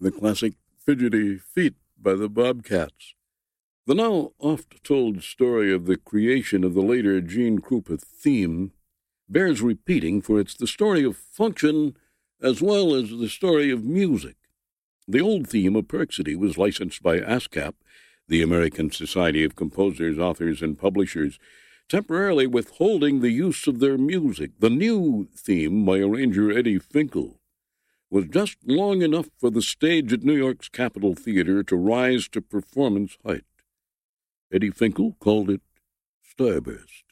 the classic Fidgety Feet by the Bobcats. The now oft-told story of the creation of the later Gene Krupa theme bears repeating, for it's the story of function as well as the story of music. The old theme of Perksity was licensed by ASCAP, the American Society of Composers, Authors, and Publishers, temporarily withholding the use of their music. The new theme, by arranger Eddie Finkel, was just long enough for the stage at New York's Capitol Theater to rise to performance height. Eddie Finkel called it Starburst.